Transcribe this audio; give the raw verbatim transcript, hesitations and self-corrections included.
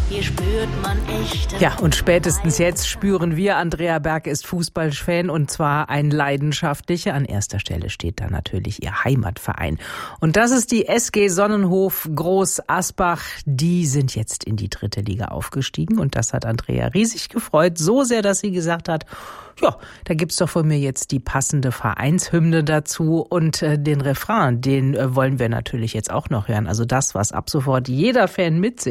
hier spürt man echte... Ja, und spätestens jetzt spüren wir, Andrea Berg ist Fußballfan und zwar ein leidenschaftlicher. An erster Stelle steht da natürlich ihr Heimatverein. Und das ist die S G Sonnenhof Groß Asbach. Die sind jetzt in die dritte Liga aufgestiegen und das hat Andrea riesig gefreut. So sehr, dass sie gesagt hat, ja, da gibt's doch von mir jetzt die passende Vereinshymne dazu und äh, den Refrain, den äh, wollen wir natürlich jetzt auch noch hören. Also das, was ab sofort jeder Fan mitsingen